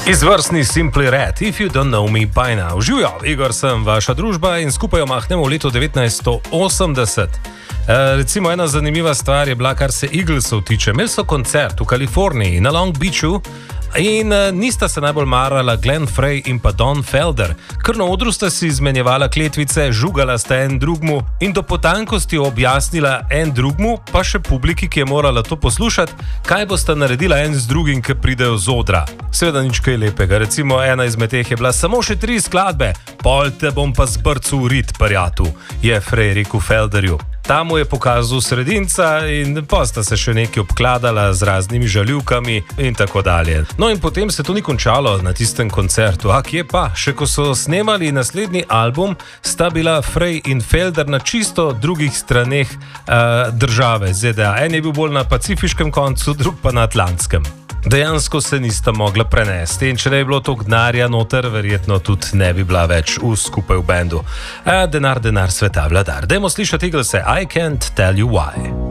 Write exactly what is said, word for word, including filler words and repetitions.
Izvrstni Simply Red, If You Don't Know Me By Now. Živijo, Igor sem, vaša družba in skupaj omahnemo v leto devetnajststo osemdeset. E, recimo ena zanimiva stvar je bila, kar se Eaglesov tiče. Imeli so koncert v Kaliforniji na Long Beachu in e, nista se najbolj marala Glenn Frey in pa Don Felder. Ker na odru sta si izmenjevala kletvice, žugala sta en drugmu in do potankosti objasnila en drugmu, pa še publiki, ki je morala to poslušati, kaj bosta naredila en z drugim, ki pridejo z odra. Seveda nič kaj lepega. Recimo ena izmed teh je bila samo še tri skladbe, pol te bom pa zbrcu v rit, prijatu, je Frey rekel Felderju. Ta mu je pokazal sredinca in pa sta se še nekaj obkladala z raznimi žaljivkami in tako dalje. No in potem se to ni končalo na tistem koncertu. A kje pa? Še ko so snemali naslednji album, sta bila Frey in Felder na čisto drugih straneh uh, države Z D A. En je bil bolj na pacifiškem koncu, drug pa na atlantskem. Dejansko se nista mogla prenesti in če ne bi bilo toliko denarja noter, verjetno tudi ne bi bila več v skupaj v bendu. A denar, denar, sveta vladar. Dajmo slišati Eaglese, I Can't Tell You Why.